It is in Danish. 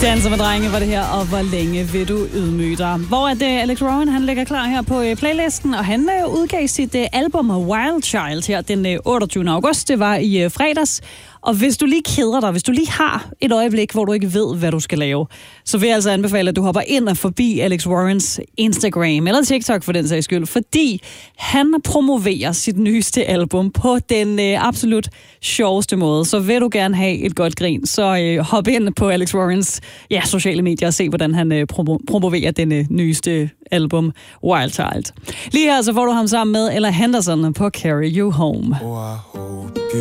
Danser med drenge var det her, og hvor længe vil du ydmyge dig? Hvor er det Alex Rowan, han ligger klar her på playlisten, og han udgav sit album Wild Child her den 28. august. Det var i fredags. Og hvis du lige keder dig, hvis du lige har et øjeblik, hvor du ikke ved, hvad du skal lave, så vil jeg altså anbefale, at du hopper ind og forbi Alex Warrens Instagram, eller TikTok for den sags skyld, fordi han promoverer sit nyeste album på den absolut sjoveste måde. Så vil du gerne have et godt grin, så hop ind på Alex Warrens sociale medier og se, hvordan han promoverer den nyeste album, Wild Child. Lige her så får du ham sammen med Ella Henderson på Carry You Home.